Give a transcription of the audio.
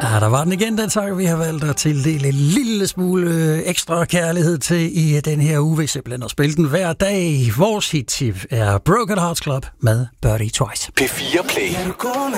Ja, der var den igen, den sang, vi har valgt at tildele en lille smule ekstra kærlighed til i den her uge. Vi simpelthen at spille den hver dag. Vores hit er Broken Hearts Club med Birdie Twice. P4 Play.